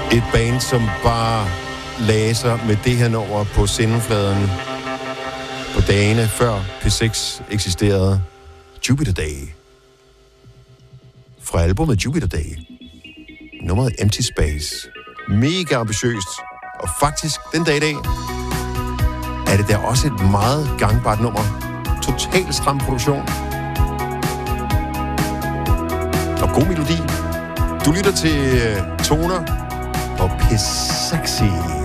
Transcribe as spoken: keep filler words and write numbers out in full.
Et band, som bare lagde sig med det her nummer på sendefladen på dagene før P seks eksisterede. Jupiter Day. Fra albumet Jupiter Day. Nummeret Empty Space. Mega ambitiøst. Og faktisk, den dag i dag, er det der også et meget gangbart nummer. Total stram produktion. Og god melodi. Du lytter til Toner og P sexy.